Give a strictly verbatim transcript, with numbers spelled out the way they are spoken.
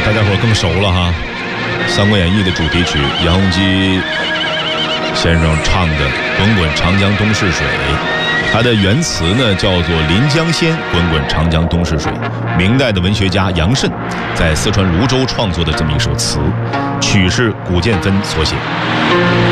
大家伙更熟了哈，《三国演义》的主题曲，杨洪基先生唱的《滚滚长江东逝水》，它的原词呢叫做《临江仙·滚滚长江东逝水》，明代的文学家杨慎在四川泸州创作的这么一首词，曲是古建芬所写。